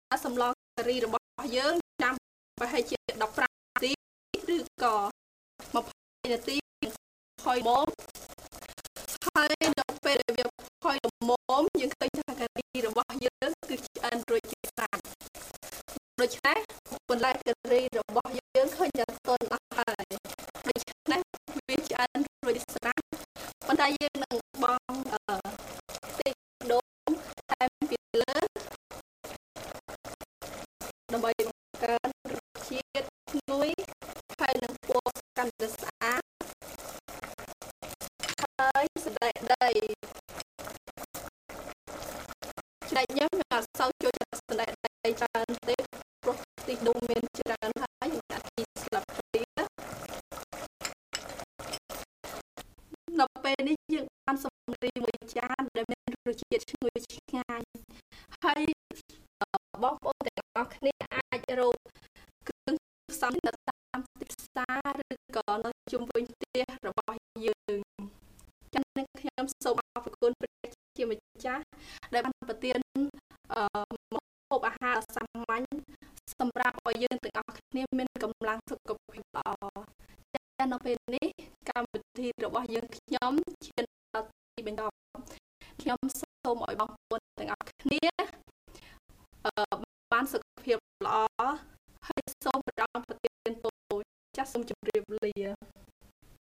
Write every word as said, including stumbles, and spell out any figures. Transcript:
សម្លការីរបស់យើងចាំប្រហែលជាដប់ប្រាំនាទីឬក៏ម្ភៃនាទីផុយម៉ូហើយនៅពេលដែលវាផុយល្មមយើងឃើញថាការីរបស់យើងគឺឆ្អិនរួចជាស្រេចដូច្នេះបន្លែការីរបស់យើងឃើញថាទន់អស់ហើយដូច្នេះវាឆ្អិនរួចជាស្រេចប៉ុន្តែយើងនឹងបងអឺតិចដូងថែមពីលើដើម្បីបង្កើនរសជាតិឈ្ងុយហើយនឹងពណ៌កាន់តែស្អាតហើយសណ្តែកដីចំណែកខ្ញុំខ្ញុំអត់សូវចូលចិត្តសណ្តែកដីច្រើនទេព្រោះទីដូងមានច្រើនហើយខ្ញុំដាក់ពីស្លាបព្រានៅពេលនេះយើងបានសម្លមួយចានដែលមានរសជាតិឈ្ងុយឆ្ងាញ់ហើយបងប្អូនទាំងអស់គ្នាអាចរកគ្រឿងផ្សំនៅតាមទីផ្សារឬក៏នៅជុំវិញផ្ទះរបស់យើងចឹងខ្ញុំសូមអរគុណព្រះជាម្ចាស់ដែលបានប្រទានអឺម្ហូបអាហារសាមញ្ញសម្រាប់ឲ្យយើងទាំងអស់គ្នាមានកម្លាំងសុខភាពល្អចា៎នៅពេលនេះកម្មវិធីរបស់យើងខ្ញុំឈានដល់ទីបញ្ចប់ខ្ញុំសូមឲ្យបងប្អូនទាំងអស់គ្នាអឺបានសុខភាពល្អហើយសូមព្រះអង្គប្រទានពរចាសសូមជម្រាបលា